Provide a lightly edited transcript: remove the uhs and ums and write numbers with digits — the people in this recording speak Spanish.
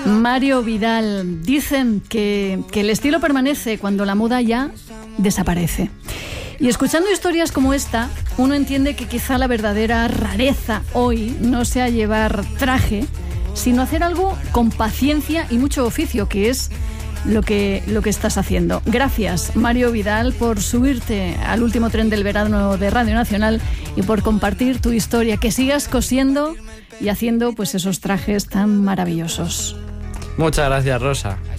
Mario Vidal. Dicen que el estilo permanece cuando la moda ya desaparece. Y escuchando historias como esta, uno entiende que quizá la verdadera rareza hoy no sea llevar traje, sino hacer algo con paciencia y mucho oficio, que es lo que estás haciendo. Gracias, Mario Vidal, por subirte al último tren del verano de Radio Nacional y por compartir tu historia. Que sigas cosiendo y haciendo pues esos trajes tan maravillosos. Muchas gracias, Rosa.